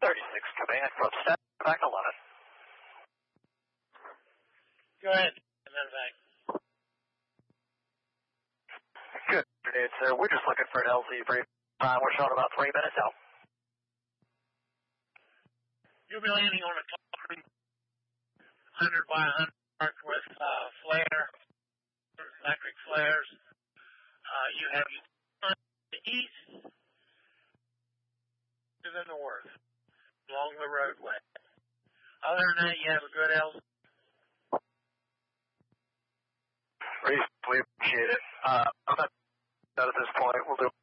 36 command from staff back 11. Go ahead, medevac. Good afternoon, sir. We're just looking for an LZ brief. We're showing about 3 minutes out. You'll be landing on a concrete 100 by 100 mark with flare, electric flares. You have the east to the north along the roadway. Other than that, you have a good LZ. We appreciate it. I'm not at this point. We'll do